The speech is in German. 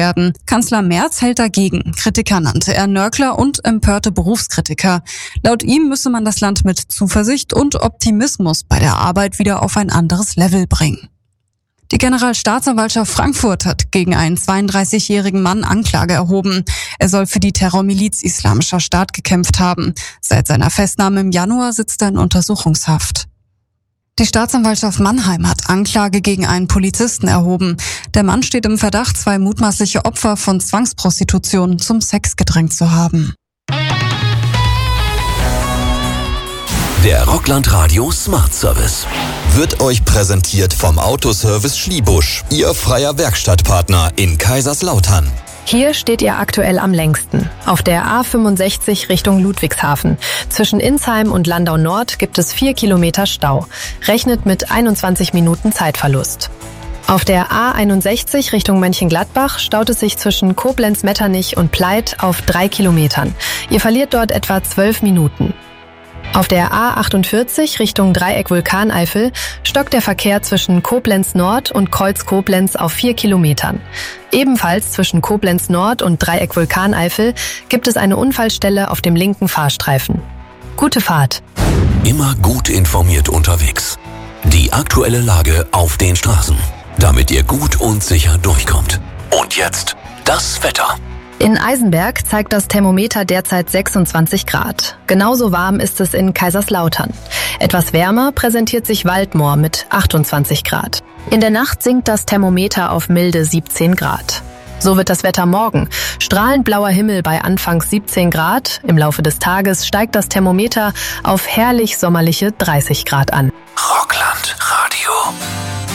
werden. Kanzler Merz hält dagegen. Kritiker nannte er Nörgler und empörte Berufskritiker. Laut ihm müsse man das Land mit Zuversicht und Optimismus bei der Arbeit wieder auf ein anderes Level bringen. Die Generalstaatsanwaltschaft Frankfurt hat gegen einen 32-jährigen Mann Anklage erhoben. Er soll für die Terrormiliz Islamischer Staat gekämpft haben. Seit seiner Festnahme im Januar sitzt er in Untersuchungshaft. Die Staatsanwaltschaft Mannheim hat Anklage gegen einen Polizisten erhoben. Der Mann steht im Verdacht, 2 mutmaßliche Opfer von Zwangsprostitution zum Sex gedrängt zu haben. Der Rockland Radio Smart Service wird euch präsentiert vom Autoservice Schliebusch, Ihr freier Werkstattpartner in Kaiserslautern. Hier steht ihr aktuell am längsten. Auf der A65 Richtung Ludwigshafen. Zwischen Insheim und Landau Nord gibt es 4 Kilometer Stau. Rechnet mit 21 Minuten Zeitverlust. Auf der A61 Richtung Mönchengladbach staut es sich zwischen Koblenz-Metternich und Pleit auf 3 Kilometern. Ihr verliert dort etwa 12 Minuten. Auf der A48 Richtung Dreieck Vulkaneifel stockt der Verkehr zwischen Koblenz Nord und Kreuz Koblenz auf 4 Kilometern. Ebenfalls zwischen Koblenz Nord und Dreieck Vulkaneifel gibt es eine Unfallstelle auf dem linken Fahrstreifen. Gute Fahrt! Immer gut informiert unterwegs. Die aktuelle Lage auf den Straßen, damit ihr gut und sicher durchkommt. Und jetzt das Wetter. In Eisenberg zeigt das Thermometer derzeit 26 Grad. Genauso warm ist es in Kaiserslautern. Etwas wärmer präsentiert sich Waldmoor mit 28 Grad. In der Nacht sinkt das Thermometer auf milde 17 Grad. So wird das Wetter morgen. Strahlend blauer Himmel bei anfangs 17 Grad. Im Laufe des Tages steigt das Thermometer auf herrlich sommerliche 30 Grad an. Rockland Radio.